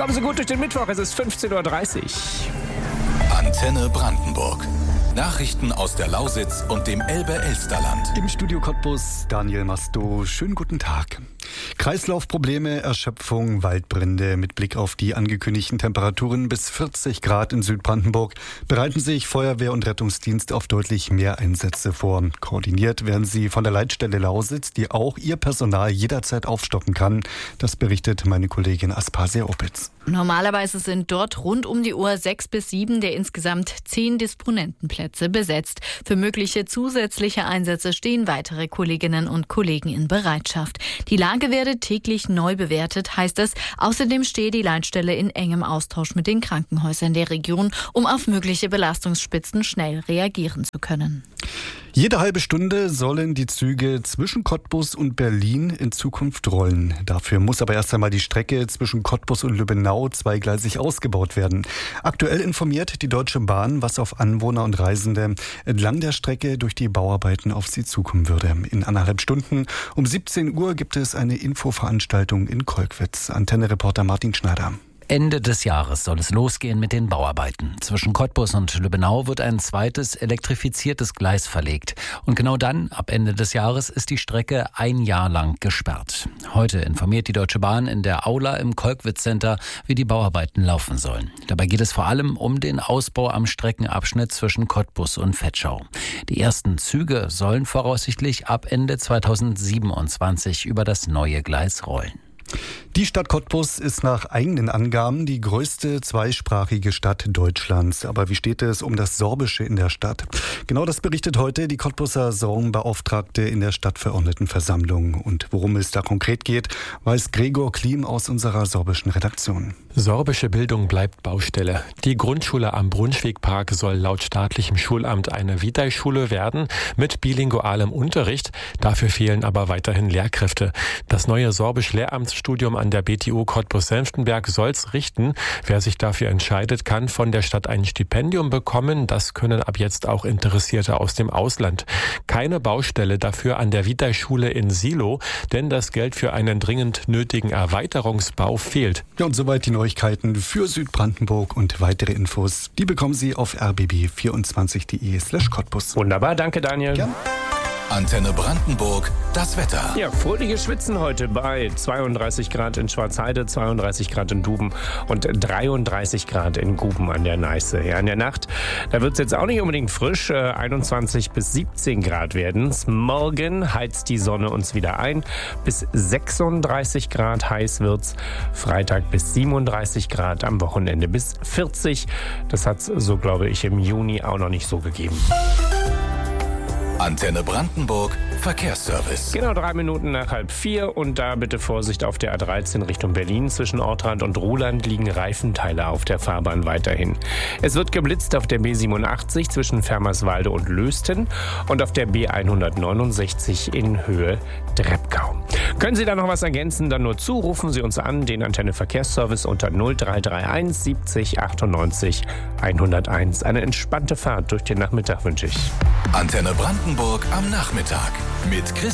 Kommen Sie gut durch den Mittwoch, es ist 15:30 Uhr. Antenne Brandenburg. Nachrichten aus der Lausitz und dem Elbe-Elsterland. Im Studio Cottbus Daniel Masto. Schönen guten Tag. Kreislaufprobleme, Erschöpfung, Waldbrände. Mit Blick auf die angekündigten Temperaturen bis 40 Grad in Südbrandenburg bereiten sich Feuerwehr und Rettungsdienst auf deutlich mehr Einsätze vor. Koordiniert werden sie von der Leitstelle Lausitz, die auch ihr Personal jederzeit aufstocken kann. Das berichtet meine Kollegin Aspasia Opitz. Normalerweise sind dort rund um die Uhr 6 bis 7 der insgesamt 10 Disponentenplätze besetzt. Für mögliche zusätzliche Einsätze stehen weitere Kolleginnen und Kollegen in Bereitschaft. Die Lage werde täglich neu bewertet, heißt es. Außerdem stehe die Leitstelle in engem Austausch mit den Krankenhäusern der Region, um auf mögliche Belastungsspitzen schnell reagieren zu können. Jede halbe Stunde sollen die Züge zwischen Cottbus und Berlin in Zukunft rollen. Dafür muss aber erst einmal die Strecke zwischen Cottbus und Lübbenau zweigleisig ausgebaut werden. Aktuell informiert die Deutsche Bahn, was auf Anwohner und Reisende entlang der Strecke durch die Bauarbeiten auf sie zukommen würde. In 1,5 Stunden um 17 Uhr gibt es eine Infoveranstaltung in Kolkwitz. Antenne-Reporter Martin Schneider. Ende des Jahres soll es losgehen mit den Bauarbeiten. Zwischen Cottbus und Lübbenau wird ein zweites elektrifiziertes Gleis verlegt. Und genau dann, ab Ende des Jahres, ist die Strecke ein Jahr lang gesperrt. Heute informiert die Deutsche Bahn in der Aula im Kolkwitz Center, wie die Bauarbeiten laufen sollen. Dabei geht es vor allem um den Ausbau am Streckenabschnitt zwischen Cottbus und Vetschau. Die ersten Züge sollen voraussichtlich ab Ende 2027 über das neue Gleis rollen. Die Stadt Cottbus ist nach eigenen Angaben die größte zweisprachige Stadt Deutschlands. Aber wie steht es um das Sorbische in der Stadt? Genau das berichtet heute die Cottbuser Sorgenbeauftragte in der Stadtverordnetenversammlung. Und worum es da konkret geht, weiß Gregor Klim aus unserer sorbischen Redaktion. Sorbische Bildung bleibt Baustelle. Die Grundschule am Brunschwigpark soll laut staatlichem Schulamt eine Vitai-Schule werden mit bilingualem Unterricht. Dafür fehlen aber weiterhin Lehrkräfte. Das neue Sorbisch-Lehramtsstudium an der BTU Cottbus-Senftenberg soll's richten. Wer sich dafür entscheidet, kann von der Stadt ein Stipendium bekommen. Das können ab jetzt auch Interessierte aus dem Ausland. Keine Baustelle dafür an der Vitai-Schule in Silo, denn das Geld für einen dringend nötigen Erweiterungsbau fehlt. Ja, und soweit die Neuigkeiten für Südbrandenburg und weitere Infos, die bekommen Sie auf rbb24.de/Cottbus. Wunderbar, danke Daniel. Ja. Antenne Brandenburg, das Wetter. Ja, fröhliches Schwitzen heute bei 32 Grad in Schwarzheide, 32 Grad in Duben und 33 Grad in Guben an der Neiße. Ja, in der Nacht, da wird es jetzt auch nicht unbedingt frisch, 21 bis 17 Grad werden es. Morgen heizt die Sonne uns wieder ein, bis 36 Grad heiß wird's. Freitag bis 37 Grad, am Wochenende bis 40. Das hat es, so glaube ich, im Juni auch noch nicht so gegeben. Antenne Brandenburg, Verkehrsservice. Genau 3 Minuten nach 3:30 und da bitte Vorsicht auf der A13 Richtung Berlin. Zwischen Ortrand und Ruhland liegen Reifenteile auf der Fahrbahn weiterhin. Es wird geblitzt auf der B87 zwischen Fermerswalde und Lösten und auf der B169 in Höhe Dreppkau. Können Sie da noch was ergänzen, dann nur zu, rufen Sie uns an, den Antenne Verkehrsservice unter 0331 70 98 101. Eine entspannte Fahrt durch den Nachmittag wünsche ich. Antenne Brandenburg am Nachmittag mit Chris